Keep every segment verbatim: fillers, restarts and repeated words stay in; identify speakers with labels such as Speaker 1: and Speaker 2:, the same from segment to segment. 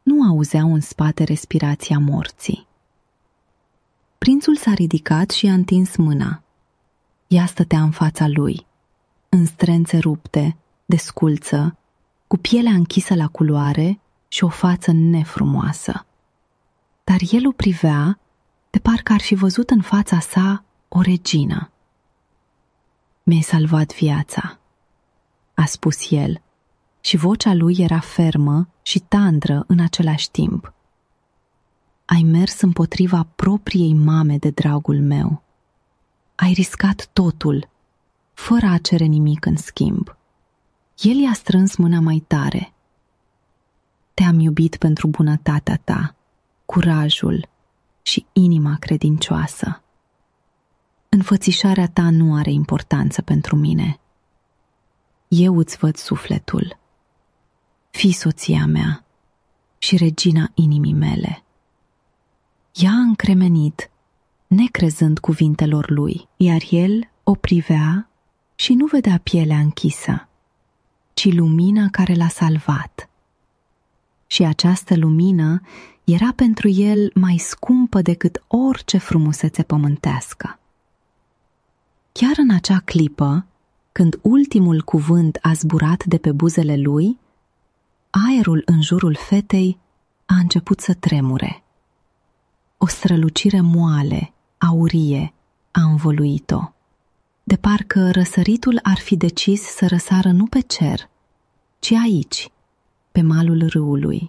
Speaker 1: nu auzeau în spate respirația morții. Prințul s-a ridicat și i-a întins mâna. Ea stătea în fața lui, în strențe rupte, desculță, cu pielea închisă la culoare și o față nefrumoasă. Dar el o privea de parcă ar fi văzut în fața sa o regină. Mi-ai salvat viața, a spus el, și vocea lui era fermă și tandră în același timp. Ai mers împotriva propriei mame de dragul meu. Ai riscat totul, fără a cere nimic în schimb. El i-a strâns mâna mai tare. Te-am iubit pentru bunătatea ta, curajul și inima credincioasă. Înfățișarea ta nu are importanță pentru mine. Eu îți văd sufletul. Fii soția mea și regina inimii mele. Ea a încremenit, necrezând cuvintelor lui, iar el o privea și nu vedea pielea închisă, ci lumina care l-a salvat. Și această lumină era pentru el mai scumpă decât orice frumusețe pământească. Chiar în acea clipă, când ultimul cuvânt a zburat de pe buzele lui, aerul în jurul fetei a început să tremure. O strălucire moale, aurie, a învăluit-o, de parcă răsăritul ar fi decis să răsară nu pe cer, ci aici, pe malul râului.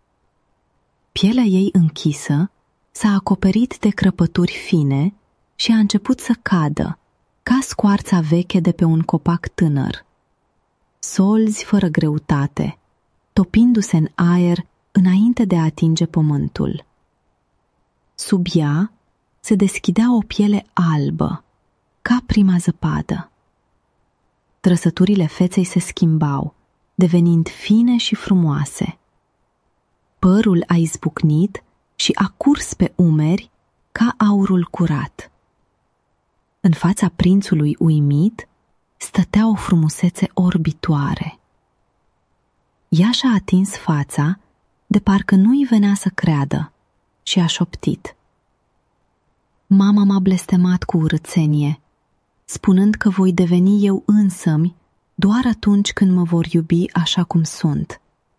Speaker 1: Pielea ei închisă s-a acoperit de crăpături fine și a început să cadă, ca scoarța veche de pe un copac tânăr. Solzi fără greutate, topindu-se în aer înainte de a atinge pământul. Sub ea se deschidea o piele albă, ca prima zăpadă. Trăsăturile feței se schimbau, devenind fine și frumoase. Părul a izbucnit și a curs pe umeri ca aurul curat. În fața prințului uimit stătea o frumusețe orbitoare. Ea și-a atins fața, de parcă nu-i venea să creadă, și a șoptit. Mama m-a blestemat cu urățenie, spunând că voi deveni eu însămi doar atunci când mă vor iubi așa cum sunt.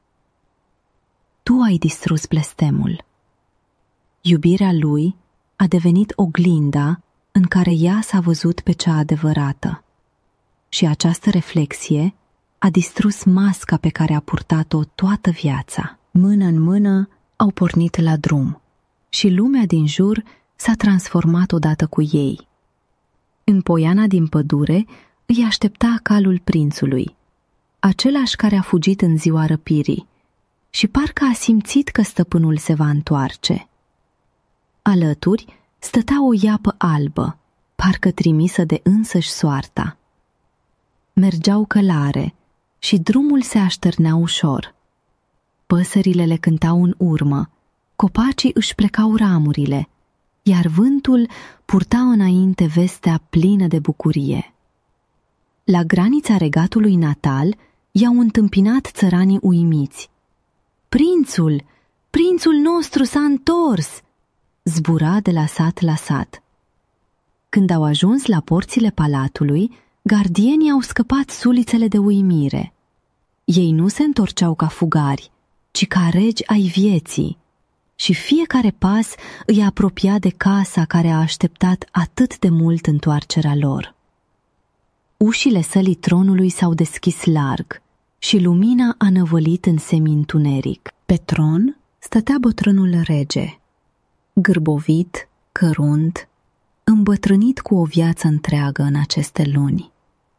Speaker 1: Tu ai distrus blestemul. Iubirea lui a devenit oglinda în care ea s-a văzut pe cea adevărată. Și această reflexie a distrus masca pe care a purtat-o toată viața. Mână în mână au pornit la drum și lumea din jur s-a transformat odată cu ei. În poiana din pădure îi aștepta calul prințului, același care a fugit în ziua răpirii, și parcă a simțit că stăpânul se va întoarce. Alături stătea o iapă albă, parcă trimisă de însăși soarta. Mergeau călare și drumul se așternea ușor. Păsările le cântau în urmă, copacii își plecau ramurile, iar vântul purta înainte vestea plină de bucurie. La granița regatului natal i-au întâmpinat țăranii uimiți. Prințul, prințul nostru s-a întors! Zbura de la sat la sat. Când au ajuns la porțile palatului, gardienii au scăpat sulițele de uimire. Ei nu se întorceau ca fugari, ci ca regi ai vieții, și fiecare pas îi apropia de casa care a așteptat atât de mult întoarcerea lor. Ușile sălii tronului s-au deschis larg și lumina a năvălit în semi-întuneric. Pe tron stătea bătrânul rege, gârbovit, cărunt, îmbătrânit cu o viață întreagă în aceste luni.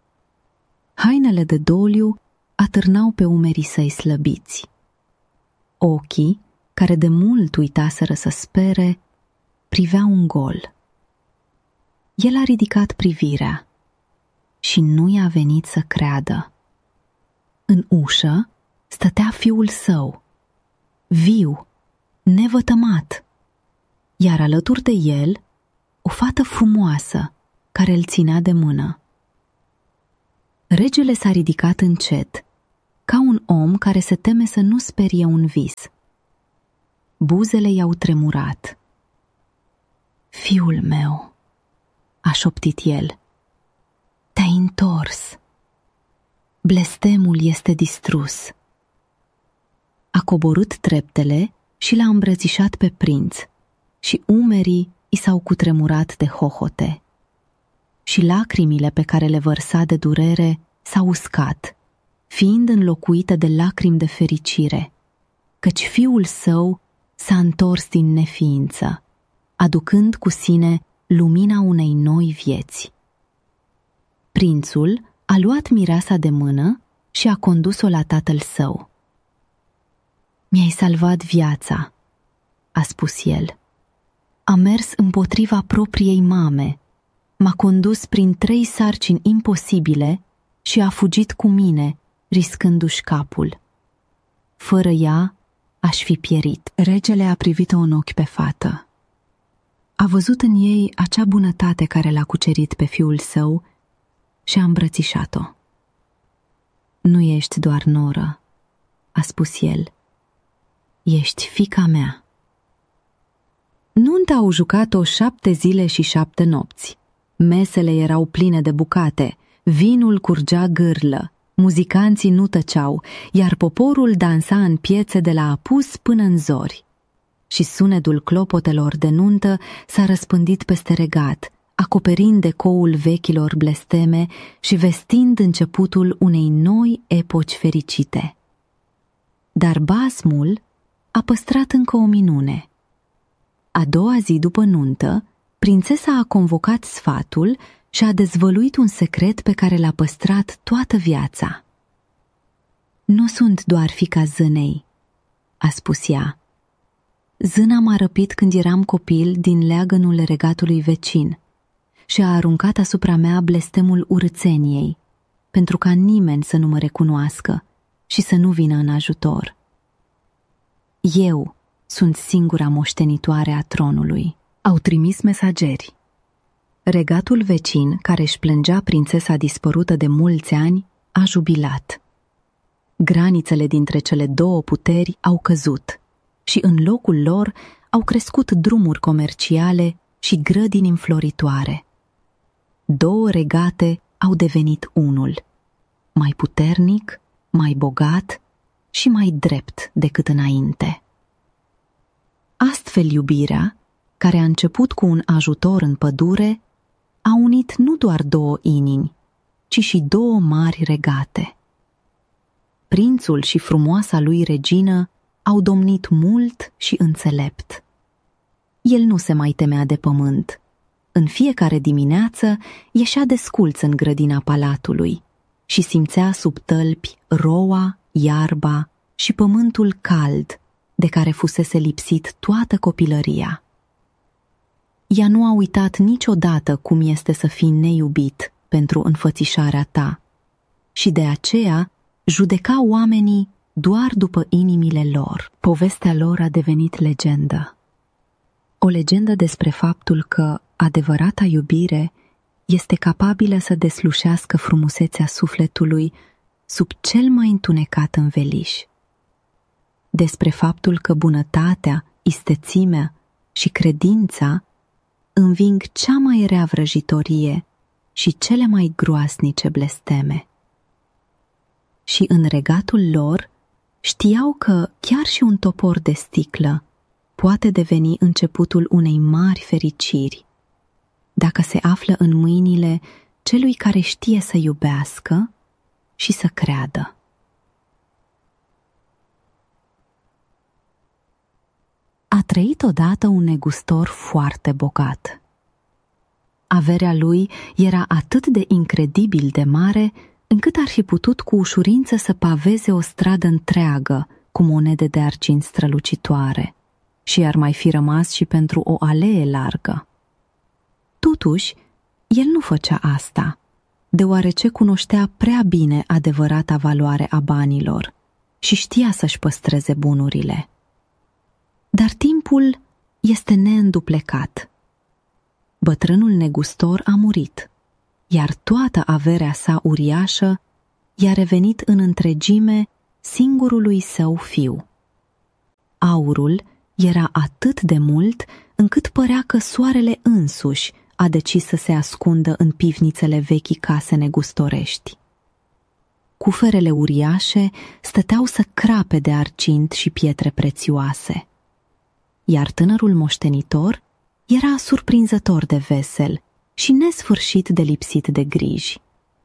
Speaker 1: Hainele de doliu atârnau pe umerii săi slăbiți. Ochii, care de mult uitaseră să spere, priveau un gol. El a ridicat privirea și nu i-a venit să creadă. În ușă stătea fiul său, viu, nevătămat, iar alături de el o fată frumoasă care îl ținea de mână. Regele s-a ridicat încet, ca un om care se teme să nu sperie un vis. Buzele i-au tremurat. Fiul meu, a șoptit el, te-ai întors. Blestemul este distrus. A coborât treptele și l-a îmbrățișat pe prinț și umerii i s-au cutremurat de hohote. Și lacrimile pe care le vărsa de durere s-au uscat, fiind înlocuite de lacrimi de fericire, căci fiul său s-a întors din neființă, aducând cu sine lumina unei noi vieți. Prințul a luat mireasa de mână și a condus-o la tatăl său. Mi-ai salvat viața, a spus el. A mers împotriva propriei mame, m-a condus prin trei sarcini imposibile și a fugit cu mine, riscându-și capul. Fără ea, aș fi pierit. Regele a privit-o în ochi pe fată. A văzut în ei acea bunătate care l-a cucerit pe fiul său și a îmbrățișat-o. Nu ești doar noră, a spus el. Ești fiica mea. Nunta au jucat-o șapte zile și șapte nopți. Mesele erau pline de bucate, vinul curgea gârlă, muzicanții nu tăceau, iar poporul dansa în piețe de la apus până în zori. Și sunetul clopotelor de nuntă s-a răspândit peste regat, acoperind ecoul vechilor blesteme și vestind începutul unei noi epoci fericite. Dar basmul a păstrat încă o minune. A doua zi după nuntă, prințesa a convocat sfatul și a dezvăluit un secret pe care l-a păstrat toată viața. Nu sunt doar fiica zânei, a spus ea. Zâna m-a răpit când eram copil din leagănul regatului vecin și a aruncat asupra mea blestemul urâțeniei, pentru ca nimeni să nu mă recunoască și să nu vină în ajutor. Eu sunt singura moștenitoare a tronului. Au trimis mesageri. Regatul vecin, care își plângea prințesa dispărută de mulți ani, a jubilat. Granițele dintre cele două puteri au căzut și în locul lor au crescut drumuri comerciale și grădini înfloritoare. Două regate au devenit unul, mai puternic, mai bogat și mai drept decât înainte. Astfel iubirea, care a început cu un ajutor în pădure, a unit nu doar două inimi, ci și două mari regate. Prințul și frumoasa lui regină au domnit mult și înțelept. El nu se mai temea de pământ. În fiecare dimineață ieșea desculț în grădina palatului și simțea sub tălpi roa, iarba și pământul cald de care fusese lipsit toată copilăria. Ea nu a uitat niciodată cum este să fii neiubit pentru înfățișarea ta și de aceea judeca oamenii doar după inimile lor. Povestea lor a devenit legendă. O legendă despre faptul că adevărata iubire este capabilă să deslușească frumusețea sufletului sub cel mai întunecat înveliș. Despre faptul că bunătatea, istețimea și credința înving cea mai rea vrăjitorie și cele mai groasnice blesteme. Și în regatul lor știau că chiar și un topor de sticlă poate deveni începutul unei mari fericiri, dacă se află în mâinile celui care știe să iubească și să creadă. A trăit odată un negustor foarte bogat. Averea lui era atât de incredibil de mare, încât ar fi putut cu ușurință să paveze o stradă întreagă cu monede de argint strălucitoare și ar mai fi rămas și pentru o alee largă. Totuși, el nu făcea asta, deoarece cunoștea prea bine adevărata valoare a banilor și știa să-și păstreze bunurile. Dar timpul este neînduplecat. Bătrânul negustor a murit, iar toată averea sa uriașă i-a revenit în întregime singurului său fiu. Aurul era atât de mult încât părea că soarele însuși a decis să se ascundă în pivnițele vechii case negustorești. Cuferele uriașe stăteau să crape de argint și pietre prețioase, iar tânărul moștenitor era surprinzător de vesel și nesfârșit de lipsit de griji.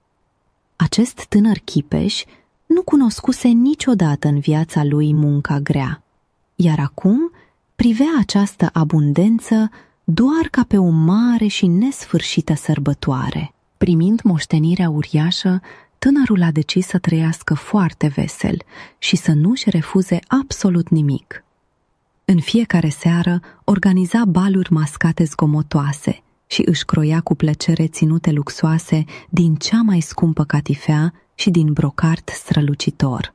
Speaker 1: Acest tânăr chipeș nu cunoscuse niciodată în viața lui munca grea, iar acum privea această abundență doar ca pe o mare și nesfârșită sărbătoare. Primind moștenirea uriașă, tânărul a decis să trăiască foarte vesel și să nu-și refuze absolut nimic. În fiecare seară organiza baluri mascate zgomotoase și își croia cu plăcere ținute luxoase din cea mai scumpă catifea și din brocart strălucitor.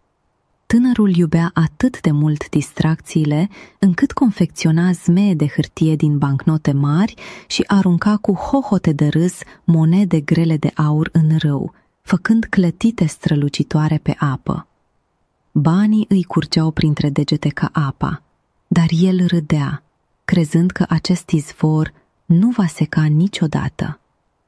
Speaker 1: Tânărul iubea atât de mult distracțiile, încât confecționa zmee de hârtie din bancnote mari și arunca cu hohote de râs monede grele de aur în râu, făcând clătite strălucitoare pe apă. Banii îi curgeau printre degete ca apa, dar el râdea, crezând că acest izvor nu va seca niciodată.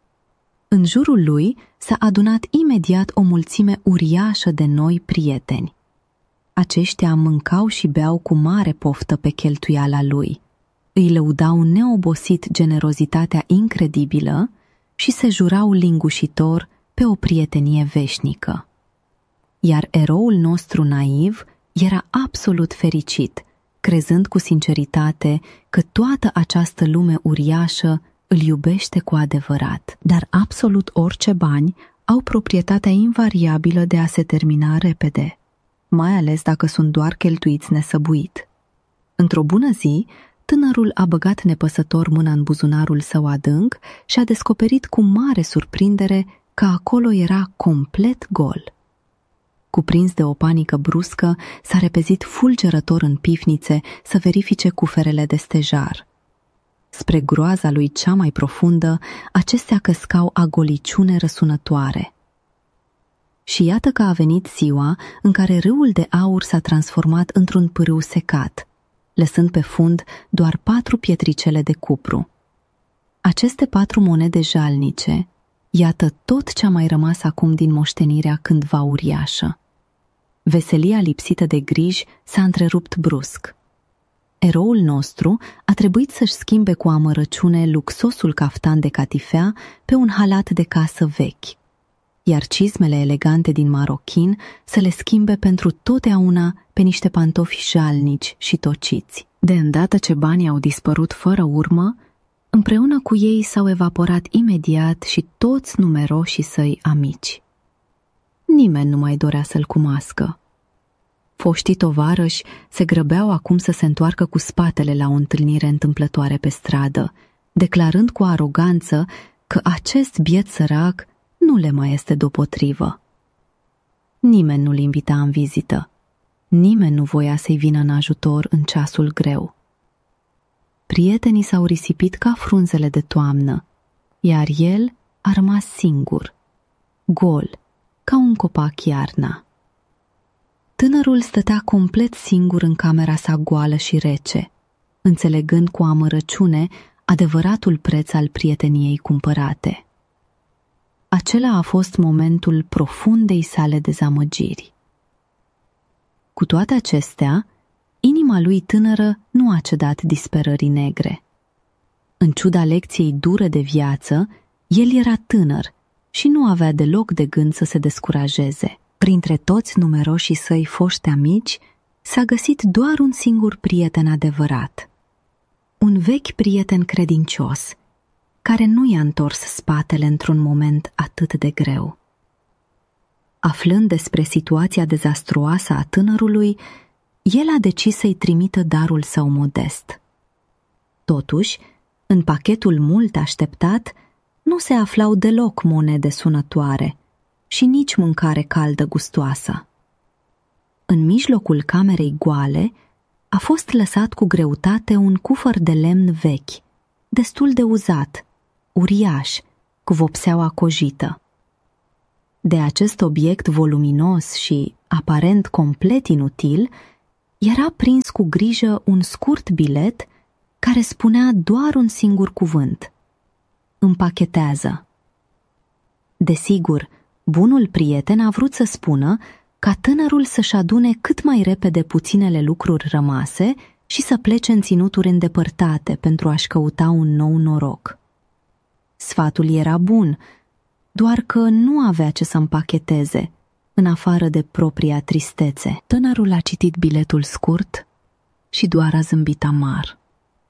Speaker 1: În jurul lui s-a adunat imediat o mulțime uriașă de noi prieteni. Aceștia mâncau și beau cu mare poftă pe cheltuiala lui, îi lăudau neobosit generozitatea incredibilă și se jurau lingușitor pe o prietenie veșnică. Iar eroul nostru naiv era absolut fericit, crezând cu sinceritate că toată această lume uriașă îl iubește cu adevărat. Dar absolut orice bani au proprietatea invariabilă de a se termina repede, mai ales dacă sunt doar cheltuiți nesăbuit. Într-o bună zi, tânărul a băgat nepăsător mâna în buzunarul său adânc și a descoperit cu mare surprindere că acolo era complet gol. Cuprins de o panică bruscă, s-a repezit fulgerător în pivnițe să verifice cuferele de stejar. Spre groaza lui cea mai profundă, acestea căscau a goliciune răsunătoare. Și iată că a venit ziua în care râul de aur s-a transformat într-un pârâu secat, lăsând pe fund doar patru pietricele de cupru. Aceste patru monede jalnice, iată tot ce a mai rămas acum din moștenirea cândva uriașă. Veselia lipsită de griji s-a întrerupt brusc. Eroul nostru a trebuit să-și schimbe cu amărăciune luxosul caftan de catifea pe un halat de casă vechi, iar cizmele elegante din marochin să le schimbe pentru totdeauna pe niște pantofi jalnici și tociți. De îndată ce banii au dispărut fără urmă, împreună cu ei s-au evaporat imediat și toți numeroșii săi amici. Nimeni nu mai dorea să-l cunoască. Foștii tovarăși se grăbeau acum să se întoarcă cu spatele la o întâlnire întâmplătoare pe stradă, declarând cu aroganță că acest biet sărac nu le mai este deopotrivă. Nimeni nu-l invita în vizită, nimeni nu voia să-i vină în ajutor în ceasul greu. Prietenii s-au risipit ca frunzele de toamnă, iar el a rămas singur, gol, ca un copac iarna. Tânărul stătea complet singur în camera sa goală și rece, înțelegând cu amărăciune adevăratul preț al prieteniei cumpărate. Acela a fost momentul profundei sale dezamăgiri. Cu toate acestea, inima lui tânără nu a cedat disperării negre. În ciuda lecției dure de viață, el era tânăr și nu avea deloc de gând să se descurajeze. Printre toți numeroșii săi foști amici, s-a găsit doar un singur prieten adevărat. Un vechi prieten credincios, care nu i-a întors spatele într-un moment atât de greu. Aflând despre situația dezastruoasă a tânărului, el a decis să-i trimită darul său modest. Totuși, în pachetul mult așteptat, nu se aflau deloc monede sunătoare și nici mâncare caldă gustoasă. În mijlocul camerei goale a fost lăsat cu greutate un cufăr de lemn vechi, destul de uzat, uriaș, cu vopseaua cojită. De acest obiect voluminos și aparent complet inutil, era prins cu grijă un scurt bilet care spunea doar un singur cuvânt: împachetează. Desigur, bunul prieten a vrut să spună ca tânărul să-și adune cât mai repede puținele lucruri rămase și să plece în ținuturi îndepărtate pentru a-și căuta un nou noroc. Sfatul era bun, doar că nu avea ce să împacheteze, în afară de propria tristețe. Tânărul a citit biletul scurt și doar a zâmbit amar.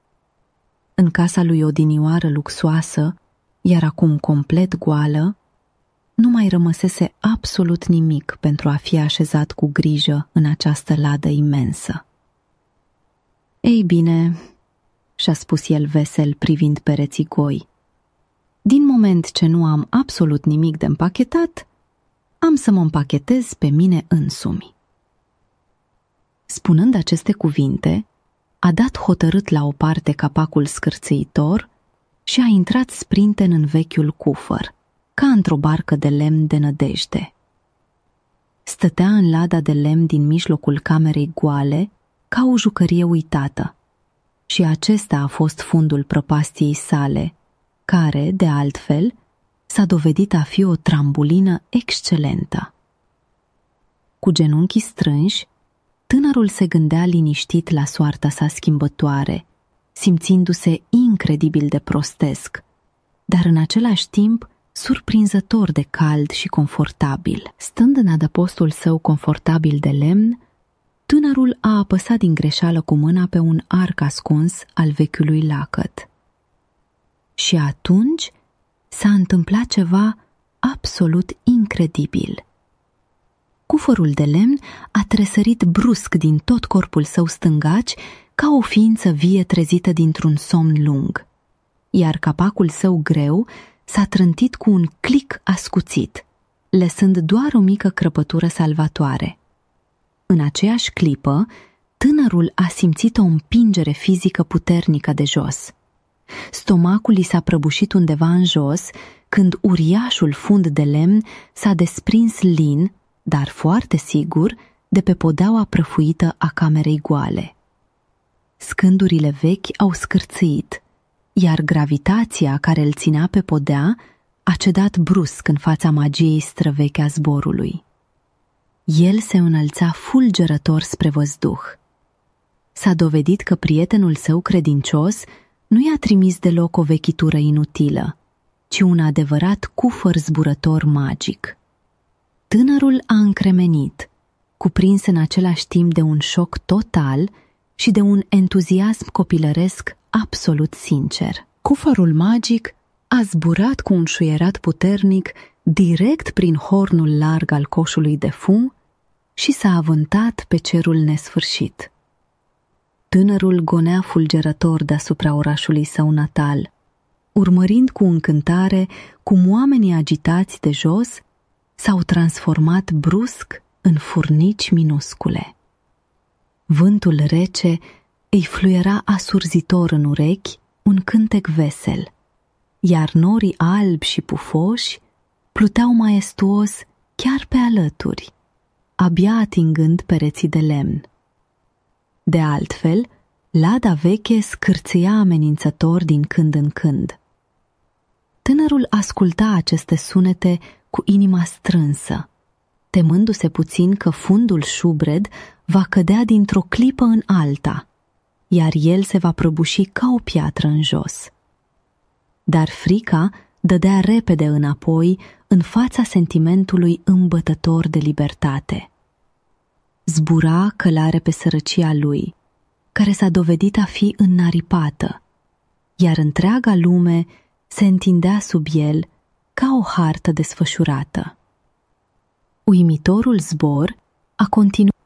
Speaker 1: În casa lui odinioară luxoasă, iar acum complet goală, nu mai rămăsese absolut nimic pentru a fi așezat cu grijă în această ladă imensă. Ei bine, și-a spus el vesel privind pereții goi, din moment ce nu am absolut nimic de împachetat, am să mă împachetez pe mine însumi. Spunând aceste cuvinte, a dat hotărât la o parte capacul scârțâitor și a intrat sprinten în vechiul cufăr, ca într-o barcă de lemn de nădejde. Stătea în lada de lemn din mijlocul camerei goale, ca o jucărie uitată, și acesta a fost fundul prăpastiei sale, care, de altfel, s-a dovedit a fi o trambulină excelentă. Cu genunchii strânși, tânărul se gândea liniștit la soarta sa schimbătoare, simțindu-se incredibil de prostesc, dar în același timp surprinzător de cald și confortabil. Stând în adăpostul său confortabil de lemn, tânărul a apăsat din greșeală cu mâna pe un arc ascuns al vechiului lacăt. Și atunci s-a întâmplat ceva absolut incredibil. Cufărul de lemn a tresărit brusc din tot corpul său stângaci ca o ființă vie trezită dintr-un somn lung, iar capacul său greu s-a trântit cu un clic ascuțit, lăsând doar o mică crăpătură salvatoare. În aceeași clipă, tânărul a simțit o împingere fizică puternică de jos. Stomacul i s-a prăbușit undeva în jos, când uriașul fund de lemn s-a desprins lin, dar foarte sigur, de pe podeaua prăfuită a camerei goale. Scândurile vechi au scârțâit, iar gravitația care îl ținea pe podea a cedat brusc în fața magiei străveche a zborului. El se înălța fulgerător spre văzduh. S-a dovedit că prietenul său credincios nu i-a trimis deloc o vechitură inutilă, ci un adevărat cufăr zburător magic. Tânărul a încremenit, cuprins în același timp de un șoc total și de un entuziasm copilăresc absolut sincer. Cufărul magic a zburat cu un șuierat puternic direct prin hornul larg al coșului de fum și s-a avântat pe cerul nesfârșit. Tânărul gonea fulgerător deasupra orașului său natal, urmărind cu încântare cum oamenii agitați de jos s-au transformat brusc în furnici minuscule. Vântul rece îi fluiera asurzitor în urechi un cântec vesel, iar norii albi și pufoși pluteau maestuos chiar pe alături, abia atingând pereții de lemn. De altfel, lada veche scârțâia amenințător din când în când. Tânărul asculta aceste sunete cu inima strânsă, temându-se puțin că fundul șubred va cădea dintr-o clipă în alta, iar el se va prăbuși ca o piatră în jos. Dar frica dădea repede înapoi în fața sentimentului îmbătător de libertate. Zbura călare pe sărăcia lui, care s-a dovedit a fi înnaripată, iar întreaga lume se întindea sub el ca o hartă desfășurată. Uimitorul zbor a continuat